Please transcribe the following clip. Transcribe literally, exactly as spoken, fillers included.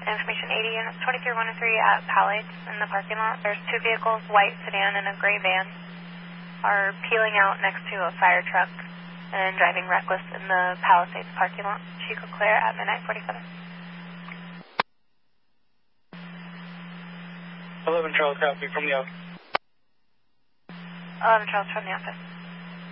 Information eighty units, twenty-three one oh three at Palates in the parking lot. There's two vehicles, white sedan and a gray van, are peeling out next to a fire truck and driving reckless in the Palisades parking lot. Chico Claire at midnight forty-seven. eleven Charles, copy from the office. eleven Charles from the office.